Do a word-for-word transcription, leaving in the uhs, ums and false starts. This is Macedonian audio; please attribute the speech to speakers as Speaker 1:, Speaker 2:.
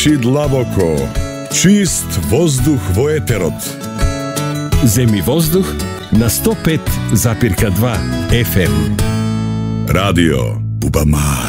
Speaker 1: Чи длабоко, чист воздух во етерот.
Speaker 2: Земи воздух на сто пет запирка два еф ем.
Speaker 1: Радио Бубамар.